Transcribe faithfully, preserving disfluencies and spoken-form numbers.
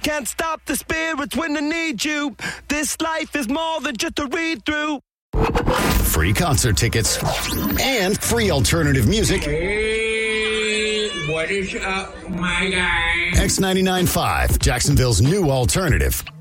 Can't stop the spirits when they need you. This life is more than just a read-through. Free concert tickets and free alternative music. Hey, what is up, my guy? X ninety-nine point five, Jacksonville's new alternative.